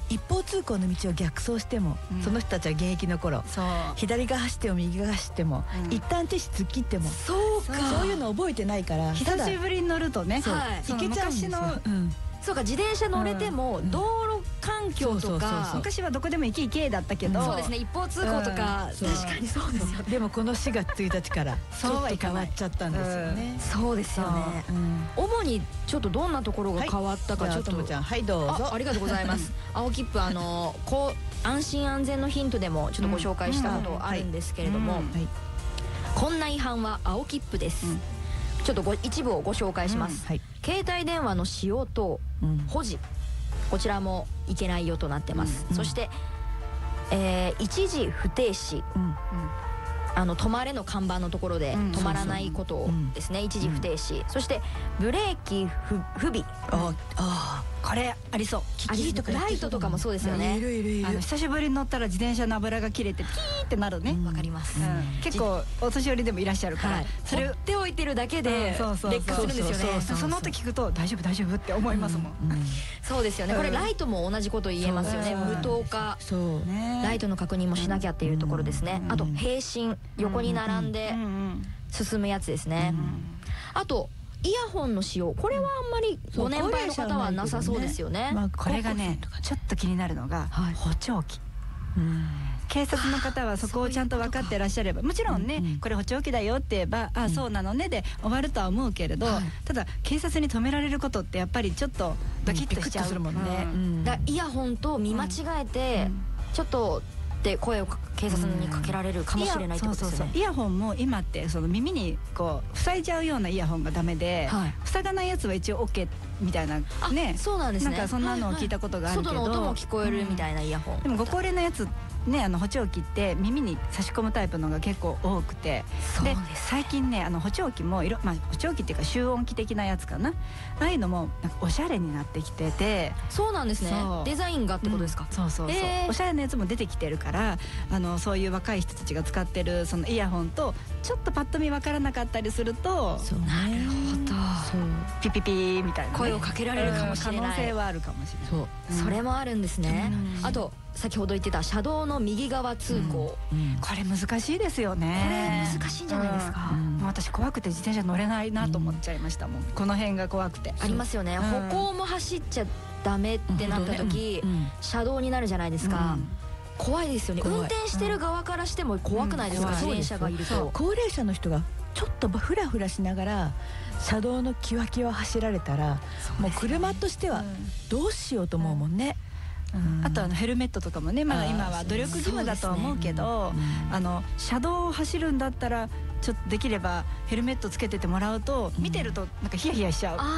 一方通行の道を逆走しても、その人たちは現役の頃、左が走っても右が走っても、一旦停止突っ切っても、そういうの覚えてないから、 久しぶりに乗るとね、 行けちゃうんですよ。 そうか、自転車乗れても道路環境とか、 昔はどこでも行けだったけど、 そうですね、一方通行とか、確かにそうですよ。 でもこの4月1日からちょっと変わっちゃったんですよね。 そうですよね。主にちょっとどんなところが変わったか、ちょっと。 ともちゃん、はいどうぞ。 ありがとうございます。青切符、安心安全のヒントでもちょっとご紹介したことあるんですけれども、こんな違反は青切符です。ちょっと一部をご紹介します。携帯電話の使用等、保持、こちらもいけないよとなってます。そして一時不停止、止まれの看板のところで止まらないことですね、一時不停止。そしてブレーキ不備、 これありそう。 ライトとかもそうですよね。 久しぶりに乗ったら自転車の油が切れてピーってなるね。 わかります。 結構お年寄りでもいらっしゃるから、 それを放っておいてるだけで劣化するんですよね。 その後聞くと大丈夫大丈夫って思いますもん。 そうですよね。これライトも同じこと言えますよね。無灯化、ライトの確認もしなきゃっていうところですね。あと並進、横に並んで進むやつですね。あとイヤホンの使用、これはあんまりご年配の方はなさそうですよね。 これがね、ちょっと気になるのが補聴器。警察の方はそこをちゃんと分かってらっしゃれば、もちろんね、これ補聴器だよって言えば、あ、そうなのねで終わるとは思うけれど、ただ警察に止められることってやっぱりちょっとドキッとしちゃうもんね。 だイヤホンと見間違えてちょっとって声を警察にかけられるかもしれないってことですよね。 イヤホンも今ってその耳にこう塞いじゃうようなイヤホンがダメで、塞がないやつは一応 OK みたいなね。 そうなんですね。 なんかそんなのを聞いたことがあるけど、 外の音も聞こえるみたいなイヤホン。 でもご高齢のやつね、補聴器って耳に差し込むタイプのが結構多くて、で最近ね、補聴器も補聴器っていうか集音器的なやつかな、ああいうのもなんかおしゃれになってきてて。 そうなんですね。デザインがってことですか。 そうおしゃれなやつも出てきてるから、そういう若い人たちが使ってるそのイヤホンとちょっとパッと見分からなかったりすると、 なるほど、 ピピピーみたいな声をかけられるかもしれない、 可能性はあるかもしれない。 それもあるんですね。あと先ほど言ってた車道の右側通行、 これ難しいですよね。 これ難しいんじゃないですか。 私怖くて自転車乗れないなと思っちゃいましたもん。この辺が怖くて。 ありますよね。歩行も走っちゃダメってなった時、車道になるじゃないですか。怖いですよね。運転してる側からしても怖くないですか。自転車がいると。 高齢者の人がちょっとフラフラしながら車道のキワキワ走られたら、もう車としてはどうしようと思うもんね。 あとヘルメットとかもね、まだ今は努力義務だとは思うけど、車道を走るんだったらちょっとできればヘルメットつけててもらうと、見てるとなんかヒヤヒヤしちゃう。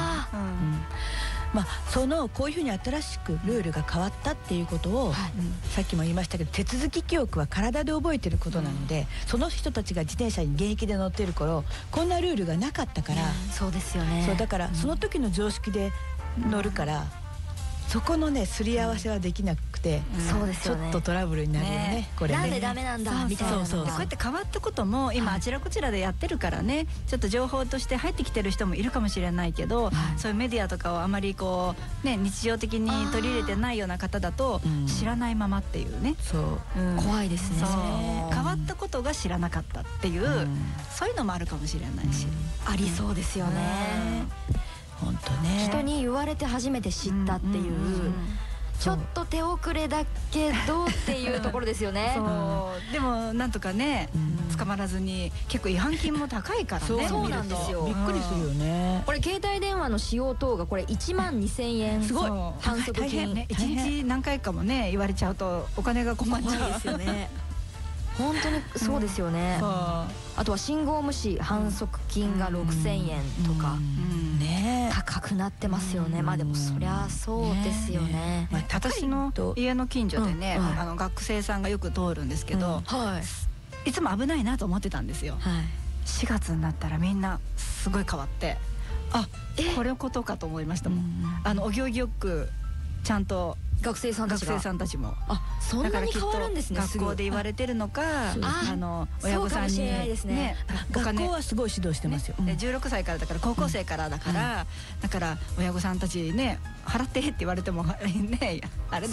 こういうふうに新しくルールが変わったっていうことを、さっきも言いましたけど、手続き記憶は体で覚えてることなので、その人たちが自転車に現役で乗ってる頃、こんなルールがなかったから。 そうですよね。 だからその時の常識で乗るから、そこのねすり合わせはできなくて、 そうですよね。 ちょっとトラブルになるよね。これね。 なんでダメなんだみたいな。 こうやって変わったことも今あちらこちらでやってるからね、ちょっと情報として入ってきてる人もいるかもしれないけど、そういうメディアとかをあまりこうね、日常的に取り入れてないような方だと知らないままっていうね。 怖いですね。 変わったことが知らなかったっていう、そういうのもあるかもしれないし、 ありそうですよね。 本当ね。 人に言われて初めて知ったっていう、ちょっと手遅れだけどっていうところですよね。 でもなんとかね、捕まらずに、結構違反金も高いからね。 そうなんですよ。 びっくりするよね。 これ携帯電話の使用等がこれ12000円、 すごい反則金ね。1日何回かもね言われちゃうとお金が困っちゃうですよね。本当にそうですよね。あとは信号無視反則金が6000円とか高くなってますよね。まあでもそりゃそうですよね。 私の家の近所でね、学生さんがよく通るんですけど、いつも危ないなと思ってたんですよ。4月になったらみんなすごい変わって、あ、これのことかと思いましたもん。お行儀よくちゃんと学生さんたちも、そんなに変わるんですね。 学校で言われてるのか、親御さんにね、 学校はすごい指導してますよ。 16歳からだから、高校生からだから、だから親御さんたちね、払ってって言われてもね、あれ